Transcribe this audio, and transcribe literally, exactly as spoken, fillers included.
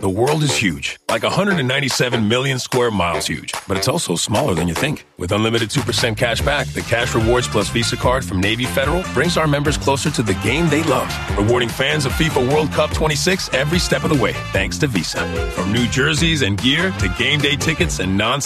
The world is huge, like one hundred ninety-seven million square miles huge. But it's also smaller than you think. With unlimited two percent cash back, the Cash Rewards Plus Visa card from Navy Federal brings our members closer to the game they love. Rewarding fans of FIFA World Cup twenty-six every step of the way, thanks to Visa. From new jerseys and gear to game day tickets and non